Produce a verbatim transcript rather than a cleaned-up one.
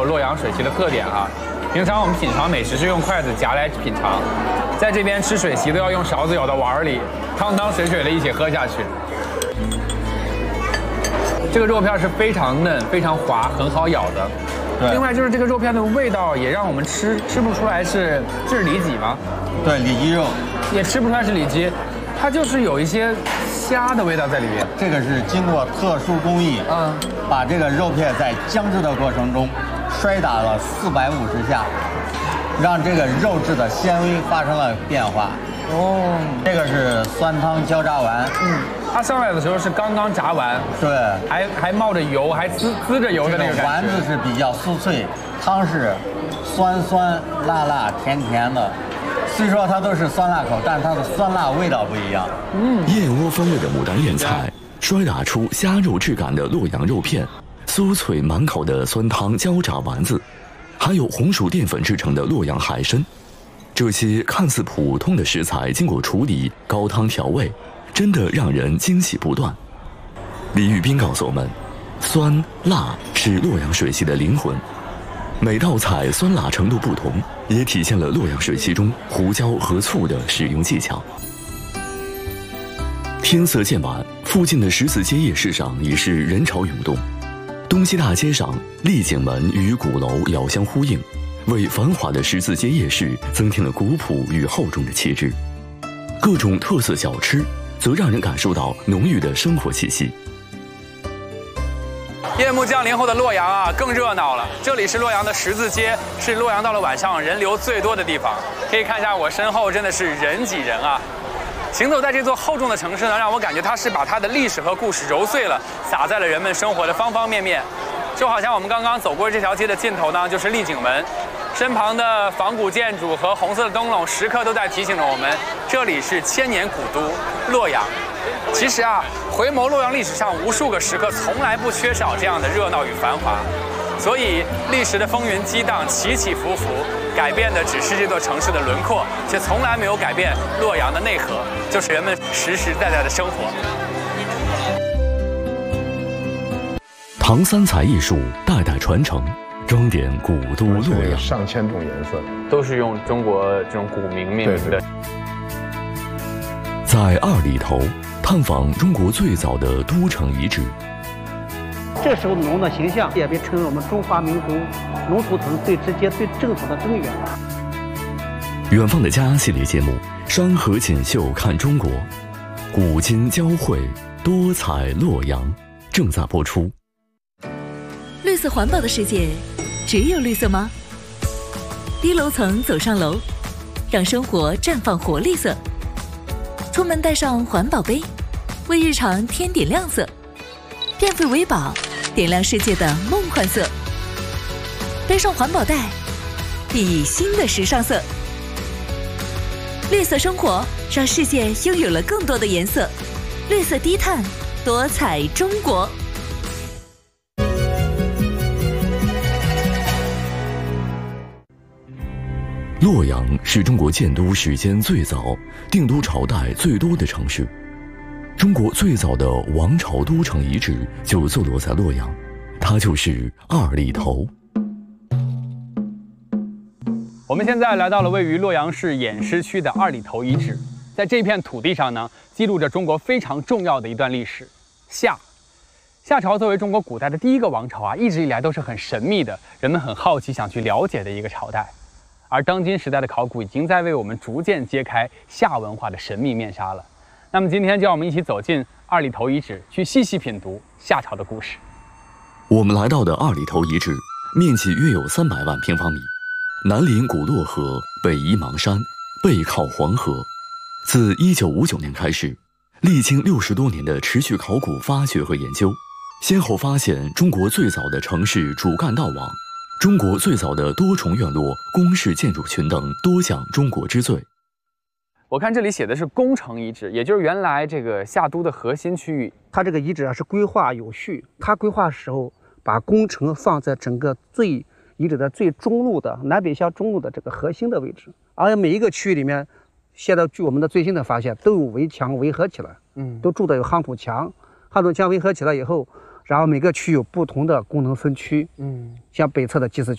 洛阳水席的特点啊。平常我们品尝美食是用筷子夹来品尝，在这边吃水席都要用勺子舀到碗里，汤汤水水的一起喝下去。这个肉片是非常嫩、非常滑，很好咬的。另外就是这个肉片的味道也让我们吃吃不出来是这是里脊吗？ 对，里脊肉。 也吃不出来是里脊，它就是有一些虾的味道在里面。 这个是经过特殊工艺，嗯，把这个肉片在僵制的过程中摔打了四百五十下，让这个肉质的纤维发生了变化。哦，这个是酸汤焦炸丸，嗯， 它上来的时候是刚刚炸完， 对， 还还冒着油，还滋滋着油的那个感觉。 丸子是比较酥脆，汤是酸酸辣辣甜甜的。虽说它都是酸辣口，但它的酸辣味道不一样。 嗯，燕窝风味的牡丹燕菜，摔打出虾肉质感的洛阳肉片，酥脆满口的酸汤焦炸丸子，还有红薯淀粉制成的洛阳海参。这些看似普通的食材，经过处理、高汤调味，真的让人惊喜不断。李玉斌告诉我们，酸辣是洛阳水席的灵魂。每道菜酸辣程度不同，也体现了洛阳水席中胡椒和醋的使用技巧。天色渐晚，附近的十字街夜市上已是人潮涌动。东西大街上，丽景门与鼓楼遥相呼应，为繁华的十字街夜市增添了古朴与厚重的气质。各种特色小吃，则让人感受到浓郁的生活气息。 夜幕降临后的洛阳啊，更热闹了。这里是洛阳的十字街，是洛阳到了晚上人流最多的地方。可以看一下我身后，真的是人挤人啊！行走在这座厚重的城市呢，让我感觉它是把它的历史和故事揉碎了，撒在了人们生活的方方面面。就好像我们刚刚走过这条街的尽头呢，就是丽景门，身旁的仿古建筑和红色的灯笼，时刻都在提醒着我们，这里是千年古都洛阳。其实啊，回眸洛阳历史上无数个时刻，从来不缺少这样的热闹与繁华。所以历史的风云激荡，起起伏伏，改变的只是这座城市的轮廓，却从来没有改变洛阳的内核，就是人们实实在在的生活。 唐三彩艺术代代传承，装点古都洛阳。 上千种颜色， 都是用中国这种古名命名的。 在二里头探访中国最早的都城遗址。 这时候龙的形象也被称为我们中华民族龙图腾最直接、最正统的根源。 远方的家系列节目《山河锦绣看中国》，古今交汇，多彩洛阳正在播出。 绿色环保的世界，只有绿色吗？低楼层走上楼，让生活绽放活力色。出门带上环保杯，为日常添点亮色。电费为宝，点亮世界的梦幻色。背上环保袋，熠熠新的时尚色。绿色生活，让世界拥有了更多的颜色。绿色低碳，多彩中国。 洛阳是中国建都时间最早、定都朝代最多的城市。中国最早的王朝都城遗址就坐落在洛阳，它就是二里头。 我们现在来到了位于洛阳市偃师区的二里头遗址，在这片土地上呢，记录着中国非常重要的一段历史——夏。夏朝作为中国古代的第一个王朝啊，一直以来都是很神秘的，人们很好奇想去了解的一个朝代。而当今时代的考古已经在为我们逐渐揭开夏文化的神秘面纱了。那么今天就让我们一起走进二里头遗址，去细细品读夏朝的故事。 我们来到的二里头遗址，面积约有三百万平方米，南临古洛河，北依邙山，背靠黄河。自一九五九年开始，历经六十多年的持续考古发掘和研究，先后发现中国最早的城市主干道网，中国最早的多重院落、宫室建筑群等多项中国之最。 我看这里写的是宫城遗址，也就是原来这个夏都的核心区域。 它这个遗址啊是规划有序，它规划时候把宫城放在整个最遗址的最中路的南北向中路的这个核心的位置，而每一个区域里面，现在据我们的最新的发现，都有围墙围合起来，嗯，都筑的有夯土墙，夯土墙围合起来以后，然后每个区有不同的功能分区，嗯，像北侧的祭祀区。